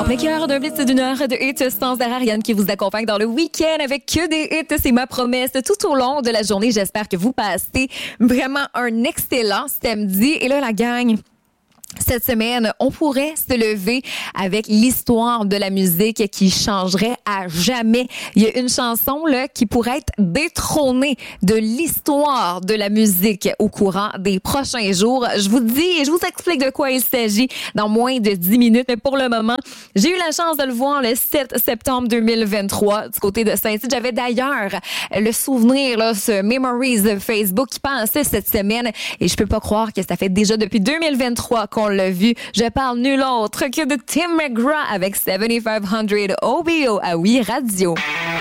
En plein cœur d'un blitz d'une heure de hits sans arrêt, Ariane qui vous accompagne dans le week-end avec que des hits. C'est ma promesse tout au long de la journée. J'espère que vous passez vraiment un excellent samedi. Et là, la gang... Cette semaine, on pourrait se lever avec l'histoire de la musique qui changerait à jamais. Il y a une chanson là qui pourrait être détrônée de l'histoire de la musique au courant des prochains jours. Je vous dis et je vous explique de quoi il s'agit dans moins de 10 minutes. Mais pour le moment, j'ai eu la chance de le voir le 7 septembre 2023 du côté de Saint-Tite. J'avais d'ailleurs le souvenir, là, ce Memories Facebook qui passait cette semaine et je peux pas croire que ça fait déjà depuis 2023 qu'on l'a vu. Je parle nul autre que de Tim McGraw avec 7500 OBO à Oui Radio.